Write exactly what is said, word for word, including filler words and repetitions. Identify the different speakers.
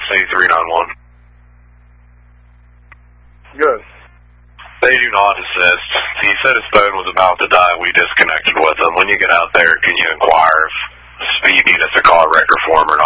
Speaker 1: eight three nine one.
Speaker 2: Good.
Speaker 1: They do not assist. He said his phone was about to die. We disconnected with him. When you get out there, can you inquire if speed needs a car wreck or form or